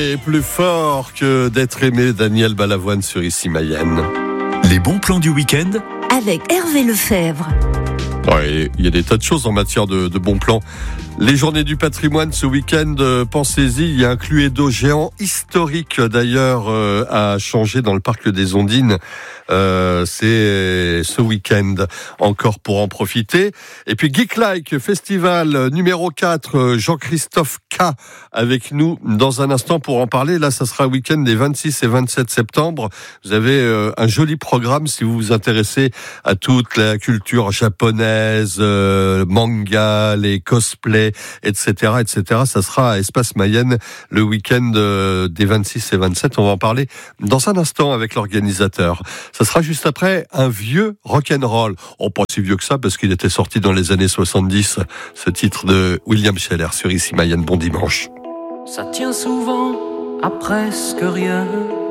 Et plus fort que d'être aimé, Daniel Balavoine sur Ici Mayenne. Les bons plans du week-end avec Hervé Lefebvre. Ouais, il y a des tas de choses en matière de bons plans. Les journées du patrimoine ce week-end, pensez-y, il y a un cluedo géant historique d'ailleurs à changer dans le parc des Ondines. C'est ce week-end encore pour en profiter. Et puis Geek Like Festival numéro 4, Jean-Christophe K avec nous dans un instant pour en parler. Là, ça sera week-end des 26 et 27 septembre. Vous avez un joli programme si vous vous intéressez à toute la culture japonaise, manga, les cosplays, etc., etc. Ça sera à Espace Mayenne le week-end des 26 et 27. On va en parler dans un instant avec l'organisateur. Ça sera juste après un vieux rock'n'roll. Oh, pas si vieux que ça, parce qu'il était sorti dans les années 70, ce titre de William Scheller sur Ici Mayenne. Bon dimanche. Ça tient souvent à presque rien.